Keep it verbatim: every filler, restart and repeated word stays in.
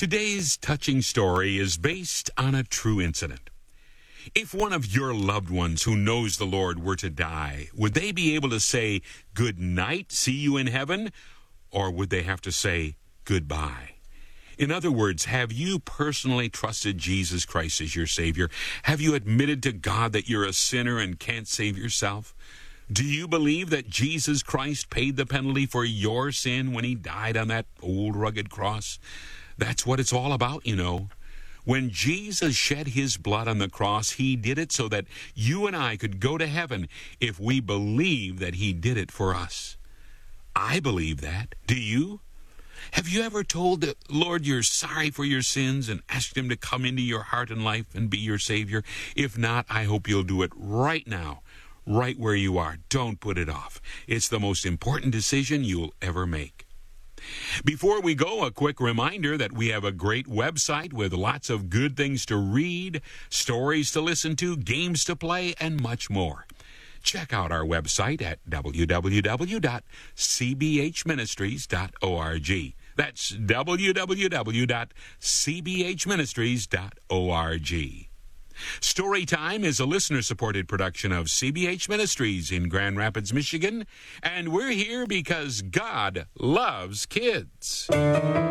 Today's touching story is based on a true incident. If one of your loved ones who knows the Lord were to die, would they be able to say, "Good night, see you in heaven," or would they have to say, "Goodbye"? In other words, have you personally trusted Jesus Christ as your Savior? Have you admitted to God that you're a sinner and can't save yourself? Do you believe that Jesus Christ paid the penalty for your sin when he died on that old rugged cross? That's what it's all about, you know. When Jesus shed his blood on the cross, he did it so that you and I could go to heaven if we believe that he did it for us. I believe that. Do you? Have you ever told the Lord you're sorry for your sins and asked him to come into your heart and life and be your Savior? If not, I hope you'll do it right now, right where you are. Don't put it off. It's the most important decision you'll ever make. Before we go, a quick reminder that we have a great website with lots of good things to read, stories to listen to, games to play, and much more. Check out our website at w w w dot c b h ministries dot org. That's w w w dot c b h ministries dot org. Storytime is a listener-supported production of C B H Ministries in Grand Rapids, Michigan, and we're here because God loves kids.